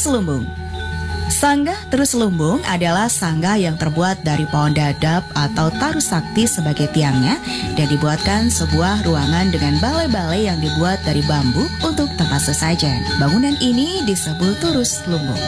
Terus Lumbung. Sanggah terus lumbung adalah sanggah yang terbuat dari pohon dadap atau taru sakti sebagai tiangnya dan dibuatkan sebuah ruangan dengan balai-balai yang dibuat dari bambu untuk tempat sesajen. Bangunan ini disebut turus lumbung.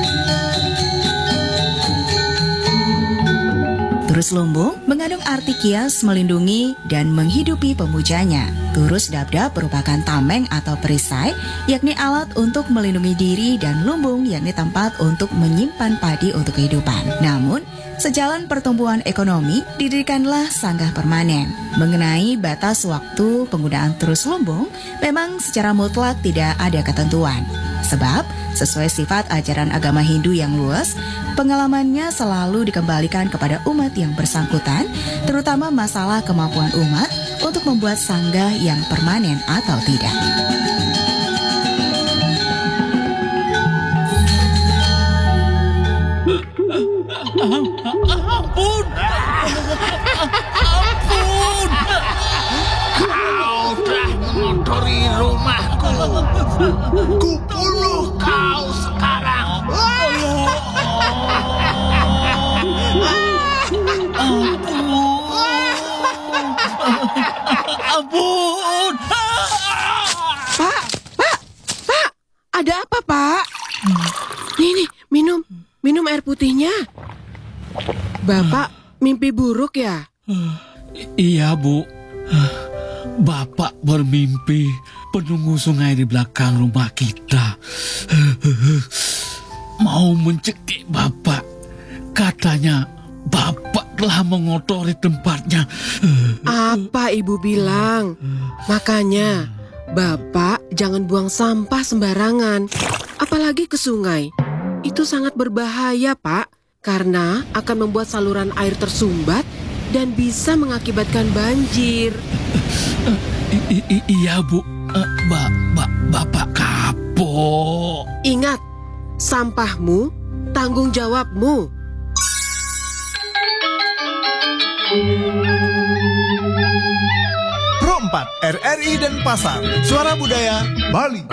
Turus lumbung mengandung arti kias melindungi dan menghidupi pemujanya. Turus dabdab merupakan tameng atau perisai, yakni alat untuk melindungi diri, dan lumbung yakni tempat untuk menyimpan padi untuk kehidupan. Namun, sejalan pertumbuhan ekonomi, didirikanlah sanggah permanen. Mengenai batas waktu penggunaan turus lumbung, memang secara mutlak tidak ada ketentuan. Sebab, sesuai sifat ajaran agama Hindu yang luas, pengalamannya selalu dikembalikan kepada umat yang bersangkutan, terutama masalah kemampuan umat untuk membuat sanggah yang permanen atau tidak. Ampun! Ampun! Kau telah mengotori rumahku. Kubunuh kau sekarang. Ampun! Pak, ada apa, Pak? Nih, minum air putihnya. Bapak mimpi buruk ya? Iya, Bu. Bapak bermimpi penunggu sungai di belakang rumah kita mau mencekik Bapak. Katanya Bapak telah mengotori tempatnya. Apa Ibu bilang? Makanya, Bapak jangan buang sampah sembarangan, apalagi ke sungai. Itu sangat berbahaya, Pak, karena akan membuat saluran air tersumbat dan bisa mengakibatkan banjir. Iya, Bu. Bapak kapok. Ingat, sampahmu tanggung jawabmu. Pro 4 RRI Denpasar, Suara Budaya Bali.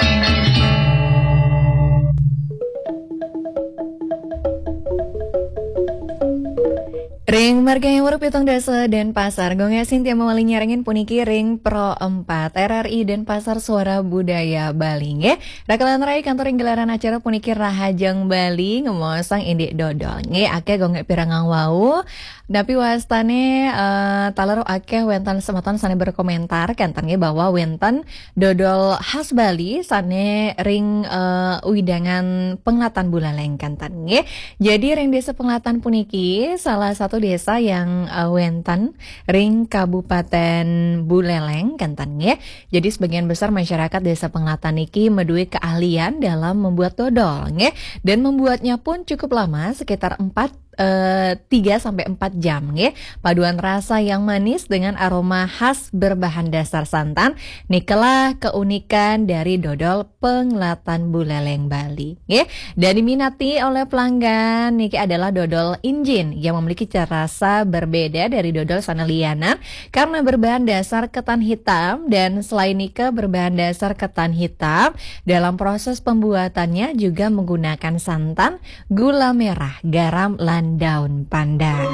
Ring marga yang pitung desa Denpasar Gonga Sintia mawali nyarengin puniki ring Pro 4 RRI Denpasar Suara Budaya Bali nge. Rakalan rai kantor gelaran acara puniki Rahajang Bali ngemosang indik dodol nge ake gonga pirangang wau. Tapi wastane talero ake wentan sematan sane berkomentar kantange bahwa wentan dodol khas Bali sane ring widangan penglatan Buleleng kantan nge. Jadi ring desa penglatan puniki salah satu desa yang wentan ring Kabupaten Buleleng kantan nge. Jadi sebagian besar masyarakat desa penglatan iki medui keahlian dalam membuat dodol nge, dan membuatnya pun cukup lama sekitar 3-4 jam nge. Paduan rasa yang manis dengan aroma khas berbahan dasar santan nikelah keunikan dari dodol penglatan Buleleng Bali nge. Dan diminati oleh pelanggan niki adalah dodol injin yang memiliki cita rasa berbeda dari dodol sanelianan karena berbahan dasar ketan hitam, dan selain nika berbahan dasar ketan hitam, dalam proses pembuatannya juga menggunakan santan, gula merah, garam, daun pandan.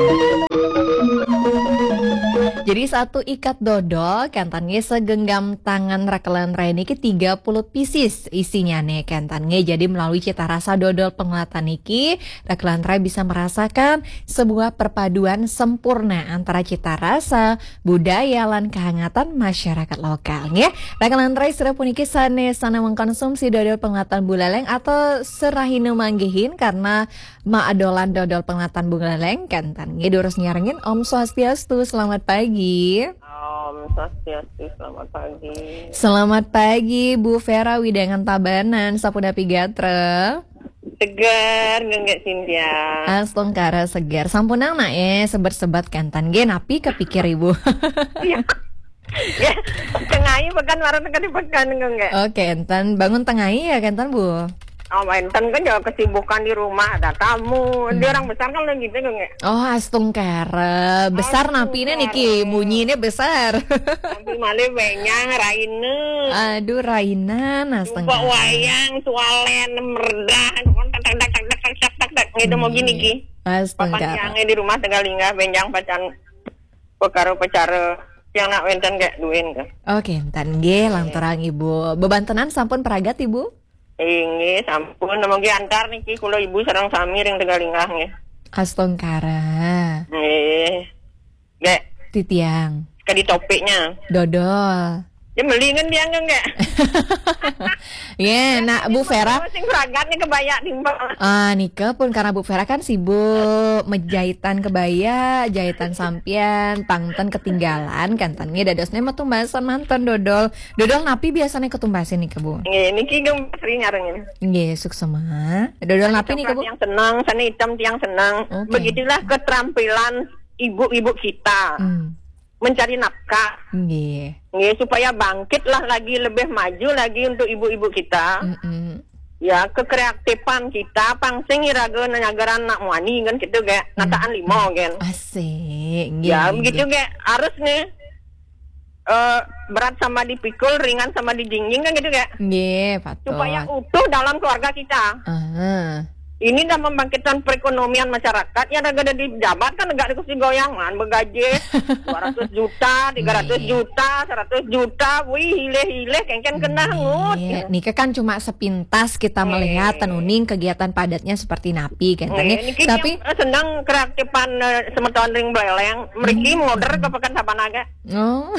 Jadi satu ikat dodol kantannya segenggam tangan rakelan rai niki 30 pieces isinya nih kantannya. Jadi melalui cita rasa dodol penglatan niki, rakelan rai bisa merasakan sebuah perpaduan sempurna antara cita rasa, budaya, lan kehangatan masyarakat lokalnya. Rakelan rai sira puniki sana mengkonsumsi dodol penglatan Buleleng atau serahinu manggihin karena maadolan dodol penglatan Buleleng kantan. Ngidurus nyarengin Om Swastiastu, selamat pagi. Om Swastiastu, selamat pagi. Selamat pagi Bu Vera Widangan Tabanan, Sapudapi Gatra. Segar nggak Cynthia? Astong kara segar. Sampunang na sebat-sebat kantan gen api kepikir Ibu. Iya. Ya, tengahi pekan warna di pekan enggak? Oke, entan bangun tengahi ya kantan Bu. Oh, enten kan juga kesibukan di rumah, ada tamu. Dia orang besar kan lagi gitu enggak? Oh, astung kara. Besar napinya niki, bunyinya besar. Tapi malah benyang raine. Aduh, rainan astung Pak kara. wayang, sualen, meredah, kontak tak ngido mo gini ki. Papan Astengkara. yang di rumah Tegalinga benjang pacan pekaro pacara yang nak wenten kayak duin ka. Oke, entan nggih lantaran Ibu bebantenan sampun peragat Ibu. Inggih sampun namanya antar niki kula ibu sareng sami ring Tegalinga nggih. Astengkara. Nggih. Gek Titiang. kadi topiknya. Dodol. Ya melingan dia enggak. Ya, nak Bu Vera. Sing peragatnya kebaya timbang. Nika pun karena Bu Vera kan sibuk menjahitan kebaya, jahitan sampian, tangten ketinggalan kan tannya dadosnya mah tumbasan mantan dodol. Dodol napi biasanya ketumbasin nih Bu. Nggih niki gem sering nyarengin. Nggih, suksema. Dodol napi nih Bu. Yang senang, sana hitam tiang senang. Oke. Begitulah keterampilan ibu-ibu kita mencari nafkah. Nggih. Nggih, supaya bangkitlah lagi lebih maju lagi untuk ibu-ibu kita. Ya, kekreatifan kita pangsing iraga nanyagaran nak muani kan gitu kayak nataan limo kan. Asik. Nggih. Ya, begitu kayak harus nih berat sama dipikul, ringan sama dijingjing kan gitu kayak. Nggih, patut. Supaya utuh dalam keluarga kita. Ini dah membangkitkan perekonomian masyarakat. Ya negara di jabat kan negara itu goyangan begaji 200 juta, 300 juta, 100 juta. Wih, hileh-hileh kengken kena ngut. Nika kan cuma sepintas kita melihat tenuning kegiatan padatnya seperti napi kan. Tapi senang kreatifan semeton ring beleleng. Mereka ngoder ke pekan Sabanaga. oh.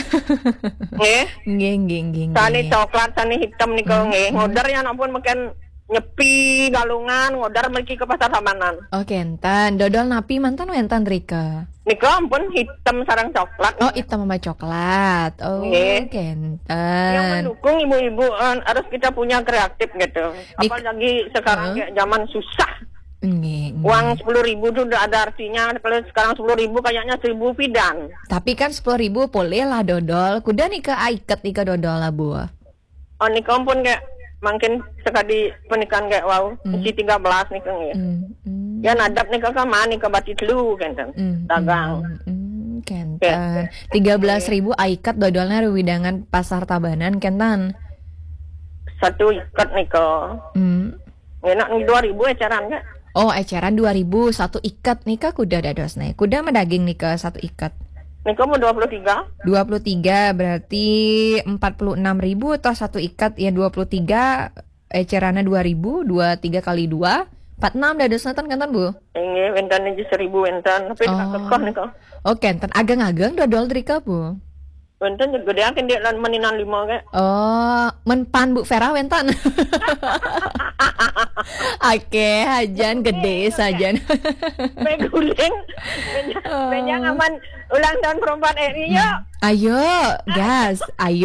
Nggih. Sani coklat, sani hitam nih kau nggih. Ngoder ya ampun makan nyepi galungan ngodar mereka ke pasar Samanan. Oke, enten dodol napi mantan enten Rika. Nika ampun hitam sarang coklat. Oh, hitam sama coklat. Oh, enten. Yang mendukung ibu-ibu harus kita punya kreatif gitu. Apalagi sekarang kayak zaman susah. Uang 10.000 tuh udah ada artinya. Kalau sekarang 10.000 kayaknya 1.000 pidan. Tapi kan 10.000 boleh lah dodol. Kuda nika aiket nika dodol lah Bu. Oh, nika ampun kayak makin sekali pernikahan kayak wow, usia 13 nih kan ya. Ya nadap nih kan mana nih ke batit lu kan dagang. Kentan 13.000 aikat dodolnya widangan pasar Tabanan kentan. Satu ikat nih kok. Enak nih 2.000 eceran enggak? Oh, eceran 2.000 satu ikat nih kak kuda dados nih. Kuda mah daging nih ke satu ikat. Nih kamu 23 berarti 46.000 atau satu ikat ya 23 ecerana 2.000 23 kali 2 46 dadosna kan Bu? Ini wentan aja 1.000 wentan tapi tak kekeh nih kok. Oke, enten ageng-ageng dodol drika Bu. Wentan juga dia akan dia meninan 5 kayak. Oh, menpan Bu Vera wentan. Oke, hajan gede sajan. Beguling. Benjang aman ulang tahun perempuan RI yuk. Ayo, gas.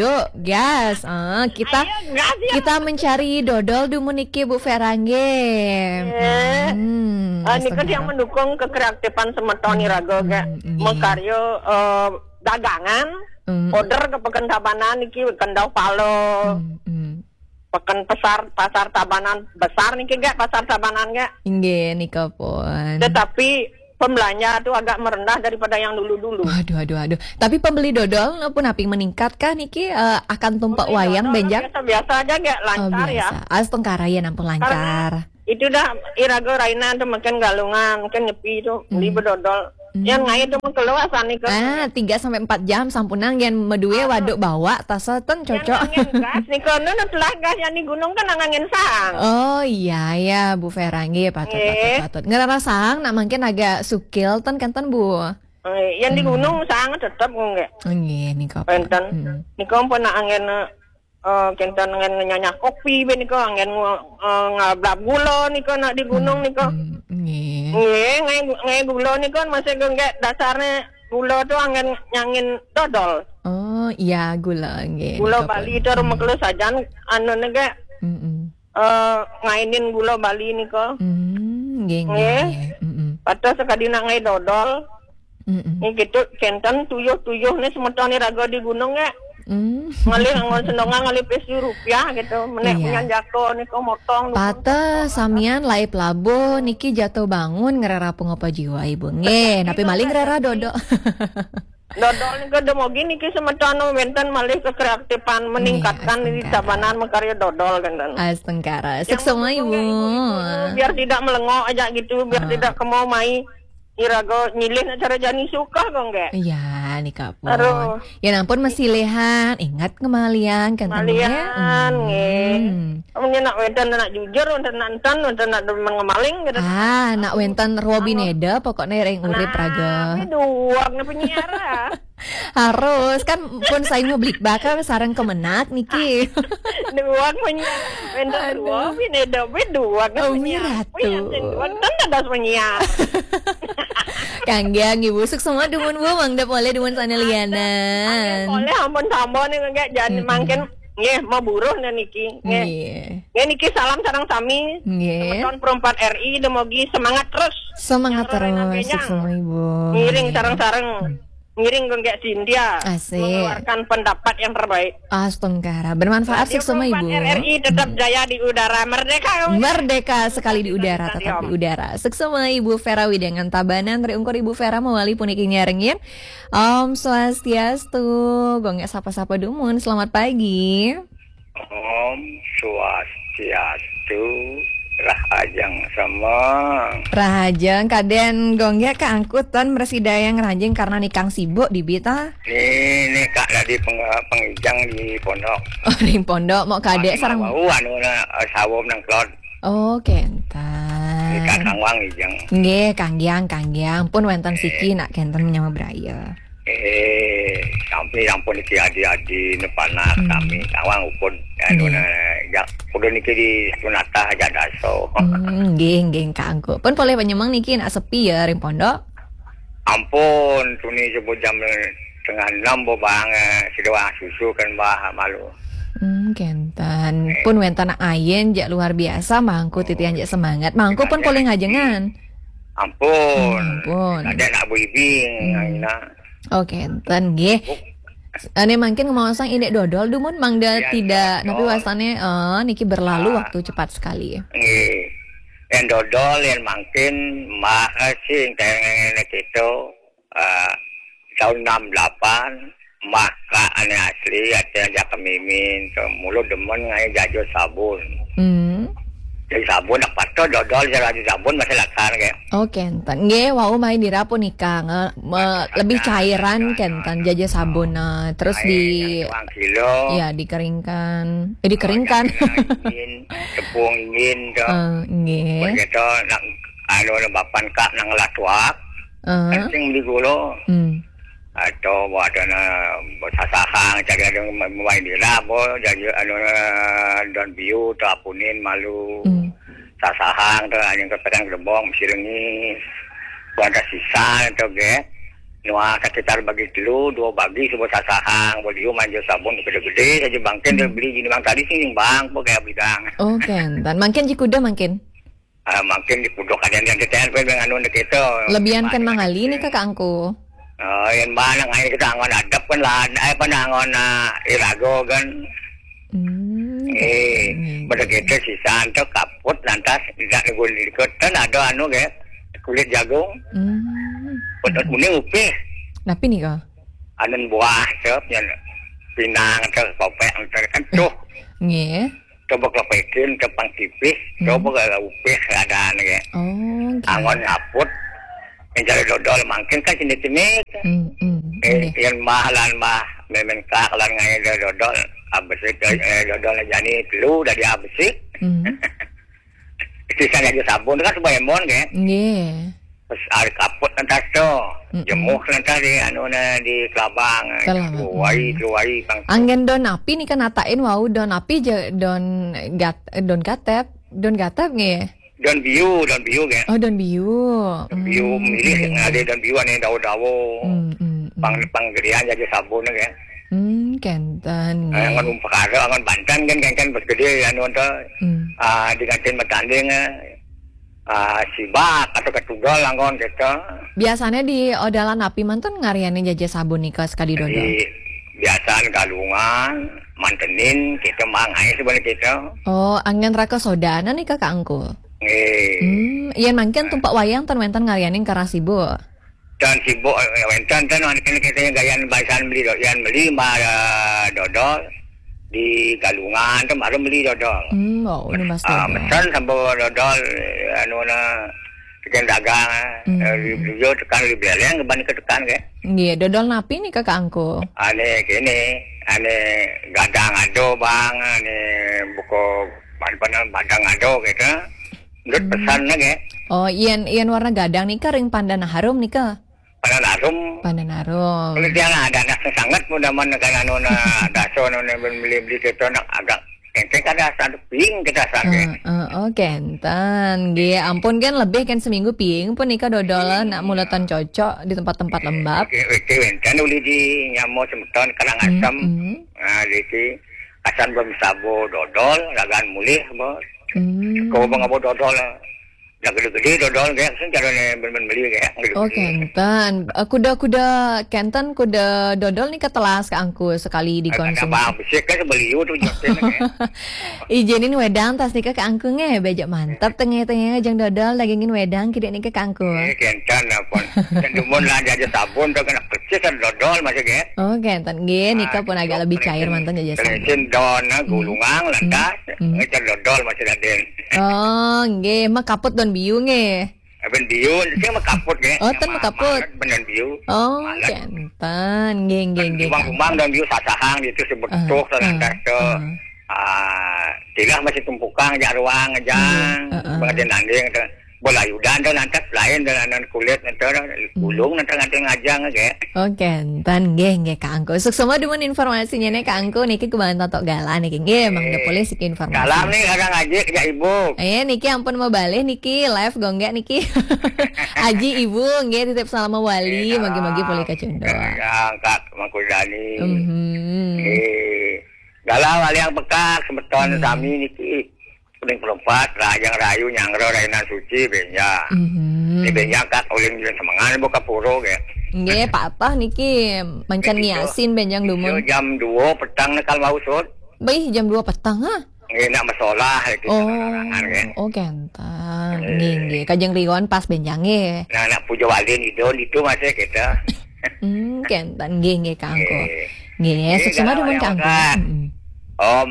Kita mencari dodol dumuniki Bu Vera nggih. Ini kan yang mendukung kekreatifan semeton iraga kayak mekaryo dagangan. Order ke pekan Tabanan niki kendau palo. Pekan pasar Tabanan besar niki gak pasar Tabanan gak? Nggih nika pun. Tetapi pembelanja tuh agak merendah daripada yang dulu-dulu. Aduh. Tapi pembeli dodol pun api meningkat kah niki akan tumpak wayang benjang? Biasa aja gak lancar ya. Astengkara ya nampun lancar. Itu dah iraga raina tuh makan galungan, makan nyepi tuh beli bedodol. Yang ngai tuh keluar sani ke 3-4 jam sampunang yang medue waduk bawa tasaten cocok. Yang gas nih kono telah gas yang di gunung kan angin sang. Oh iya ya Bu Vera nggih patut. Ngerasa sang nak mungkin agak sukil ten kanten Bu. Yang di gunung sang tetap nggak. Nggih nika. Enten. Nika pun nak angin kentan angin nyanyi kopi be nika angin ngablab gula nika nak di gunung nika. Nggih gula nika masih genggek dasarnya gula tuh angin nyangin dodol. Oh iya gula nggih. Gula Bali itu rumah kelu sajan anu nege ngainin gula Bali nika. Nggih. Padahal sekali nak ngai dodol. Ini gitu kentan tuyuh nih semeton raga di gunung ya. Ngalih ngon sendongan ngalih pesi rupiah gitu menek punya jako niko motong pata samian laip labo niki jatuh bangun ngerera pengopa jiwa ibu nge tapi maling ngerera dodo Dodol nika demogi niki semeton wenten malih kekreatifan meningkatkan di tabanan mekarya dodol kan. Astengkara. Sukses semua Ibu. Biar tidak melengok aja gitu, biar tidak kemau mai irago nyilih acara jani suka kok enggak. Iya, nih kapun. Aduh. Ya ampun masih lehan, ingat kemalian kan Malian nggih. Amun nak wenten nak jujur, wenten nak enten, wenten nak demen ngemaling gitu. Nak wenten Robineda pokoknya ring urip raga. Duak na penyiara. Harus kan pun saya mau beli bakal sarang kemenak niki. Duak penyiara. Wenten Robineda duak na penyiara. Wenten ada penyiara. Kanggiang Ibu suk semua dumun Bu mangda boleh dumun sana lianan. Boleh ampun-ampun enggak jangan mangkin nggih mau buruh niki. Nggih. Niki salam sareng sami. Nggih. Tahun perempat RI demogi semangat terus. Semangat terus suk semua Ibu. Ngiring sareng-sareng. Ngiring Gengge Cynthia. Asik. Mengeluarkan pendapat yang terbaik. Astagfirullah, bermanfaat sih semua Ibu. RRI tetap jaya di udara, merdeka. Merdeka sekali di udara, tetap di udara. Sukses semua Ibu Vera Widangan Tabanan. Triungkur Ibu Vera mewali puniki nyarengin. Om Swastiastu. Gongnya sapa-sapa dumun. Selamat pagi. Om Swastiastu. Rahajang sama Rahajang kaden gongnya keangkutan bersidayang ranjing karena nikang sibuk di bita. Ini kak tadi pengijang di pondok. Oh di pondok mau kadek sarang. Mau anu sawom nang klot. Oh kentan. Nikah sangwang ijang. Nggih kanggiang pun wenten siki nak kenten nyama braya. Sampai ampun iki adi-adi nepana kami sawang upun anu ya kudu niki di sunata aja daso. Nggih kaanggo. Pun boleh penyemang niki nak sepi ya ring pondok. Ampun tuni sebut jam tengah 6 bobang sidoang susu kan bah malu. Kentan. Pun wenten ayen jak luar biasa mangku titian jak semangat. Mangku pun boleh ngajengan. Ampun. Ada nak buibing aina. Oh kentan nggih. Ane mungkin mau sang indek dodol dumun mangda ya, tidak tapi wasane niki berlalu waktu cepat sekali. Nggih. Yang dodol yang mungkin sing tengene gitu tahun 68 maka ane asli ada aja kemimin ke mulut demen ngai jajo sabun. Jadi sabun nak pato dodol jadi sabun masih lakar kayak. Oh kentan, nggih wau main di rapo nikah lebih cairan kentan jaja sabun terus di kilo. Ya dikeringkan, dikeringkan. Tepung ingin tuh. Nggih. Begitu nak anu bapan kak nang latuak. Kencing di gulo. Atau buat sasahang jaga dengan main di rabo jadi anu don biu tu apunin malu sasahang tu yang kepegang gerbong mesti rengis ada sisa tu ke nuah sekitar bagi telu 2 bagi sebuah sasahang beliau manja sabun gede-gede saja bangken dia beli gini bang tadi sih bang kok kayak bidang. Oh dan makin jikuda makin makin di pudok ada yang detail dengan anu gitu lebihan kan mangali nih kakakku. Yan ba nang ay kita angon adap kan lah ay panangon na irago gan. Pada kita sisaan tu kaput lantas tidak digulikot kan ada anu ke kulit jagung. Pada kuning upih. Tapi nih kau? Anan buah sop yang pinang tu popek kan tuh. Nge. Coba kelepekin ke pang tipis, coba ke upih ada anu ke. Oh. Angon kaput. Mencari dodol mungkin kan cinik-cinik. Yang mahalan mah memang kaklan ngai dodol abesik dodol jani telu dari abesik. Sisanya aja sabun kan sebayamon kan. Nggih. Terus ari kaput entas to. Jemuh entas di anu di kelabang. Luai bang. Anggen don api nih kan natain wau don api don gatep nggih. Don biu kan. Oh don biu. Biu milih ada don biu ane dawo-dawo. Pang gedean jadi sabun kan. Kentan. Angon umpakara angon Banten kan bergede anu to. Digantiin matanding sibak atau ketugol angon gitu. Biasanya di odalan api mantan ngariane jaja sabun nikah sekali dodol. Biasaan galungan, mantenin kita mangai sebenarnya kita. Oh, angin raka sodana nih kakak angku. Iya mungkin tumpak wayang tan wenten ngarianin karena sibuk. dan sibuk wentan kita gayan bahasan beli dodol di Galungan tuh baru beli dodol. Ini Mas dodol. Mesan sampai dodol bikin dagang. Beliau tekan di beleng ngebani ketekan ke. Iya, dodol napi nih kakak angku. Ane gadang ado bang, ane buku badang ado gitu. Menurut pesan ke. Oh, ian warna gadang nih ring pandan harum nih ke. Pandan harum. Kalau dia ada anak sangat mudah-mudahan kan ada beli kita nak agak kengkeng ada satu ping kita sakit. Kentan. Ampun kan lebih kan seminggu ping pun nikah dodol nak mulatan cocok di tempat-tempat lembab. Kan uli di nyamo semeton Karang Asam. Di asan belum sabo dodol lagan mulih bo. Kau bangabo dodol. Gede-gede dodol kayak caranya beli kayak. Kentan. Kuda Kentan kuda dodol nih ketelas ke angku sekali dikonsumsi. Bang besek kan beli tuh jotin. Izinin wedang tas nikah ke angku nge bejak mantap tengah-tengah jang dodol dagingin wedang kidik nikah ke angku. Kentan apa? Dumun lah jaja sabun tuh kena percis kan dodol masih kayak. Kentan nikah pun agak lebih cair mantan jaja sabun. Kelesin don gulungang lantas ngejar dodol masih daden. Mah kaput don biu nge. Ben biu, saya mah kaput nge. Tan mah kaput. Bener biu. Kentan, geng. Kumbang dan biu sasahang itu sebetuk lantas tuh. Tilah masih tumpukan jak ruang ngejang. Pengajian nanding tuh. Bola yudan tuh lantas lain dan kulit nanti gulung nanti ngajang kayak. Kentan geng Kak Angko. Semua demen informasinya nih Kak Angko niki kebahan totok galah niki emang udah polisi ke informasi. Galam nih kadang ngajik ya ibu. Niki ampun mau balik niki live gonggak niki. Aji ibu nggih titip salam wali magi-magi boleh kacondo. Ya Kak Mangkudani. Galau wali yang bekak semeton sami niki. Kuning perempat, rajang rayu nyangro rainan suci benya. Ini benya Kak uling jual semangan buka puro kayak. Nggih, patah niki mancan ngiasin benjang dumun. Jam 2 petang nekal mau usut. Baih jam 2 petang Nggih nak masalah iki. Kentan. Nggih, kajeng riwan pas benjang nggih. Nah, nak puja walin itu masih kita. Kentan nggih Kak Angko. Nggih, sesama demen Kak Angko. Om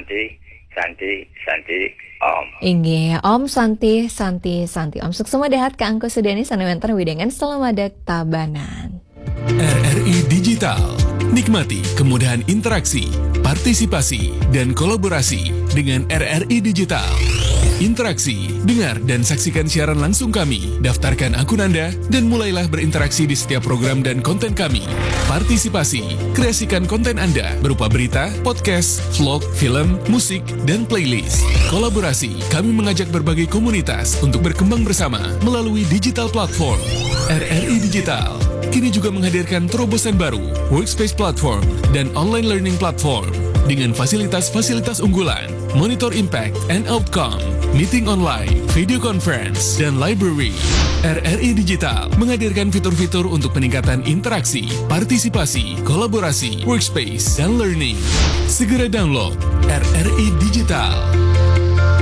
Santi Om. Inggih, Om Santi Om. Suksema dehat Kak Angko Sudani sanewentar widengan selamat tabanan. RRI Digital. Nikmati kemudahan interaksi, partisipasi, dan kolaborasi dengan RRI Digital. Interaksi, dengar dan saksikan siaran langsung kami, daftarkan akun Anda, dan mulailah berinteraksi di setiap program dan konten kami. Partisipasi, kreasikan konten Anda berupa berita, podcast, vlog, film, musik, dan playlist. Kolaborasi, kami mengajak berbagai komunitas untuk berkembang bersama melalui digital platform. RRI Digital kini juga menghadirkan terobosan baru, workspace platform, dan online learning platform dengan fasilitas-fasilitas unggulan, monitor impact and outcome, meeting online, video conference, dan library. RRI Digital menghadirkan fitur-fitur untuk peningkatan interaksi, partisipasi, kolaborasi, workspace, dan learning. Segera download RRI Digital.